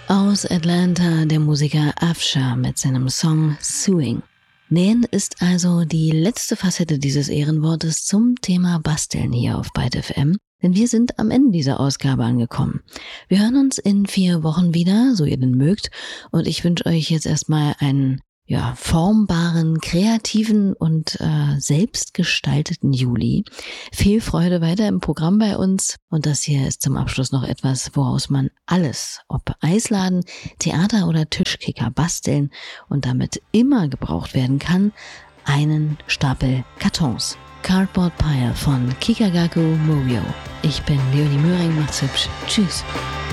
Aus Atlanta der Musiker Afsha mit seinem Song Suing. Nähen ist also die letzte Facette dieses Ehrenwortes zum Thema Basteln hier auf Byte FM, denn wir sind am Ende dieser Ausgabe angekommen. Wir hören uns in 4 Wochen wieder, so ihr denn mögt, und ich wünsche euch jetzt erstmal einen formbaren, kreativen und selbstgestalteten Juli. Viel Freude weiter im Programm bei uns. Und das hier ist zum Abschluss noch etwas, woraus man alles, ob Eisladen, Theater oder Tischkicker basteln und damit immer gebraucht werden kann, einen Stapel Kartons. Cardboard Pile von Kikagaku Morio. Ich bin Leonie Möhring, macht's hübsch. Tschüss.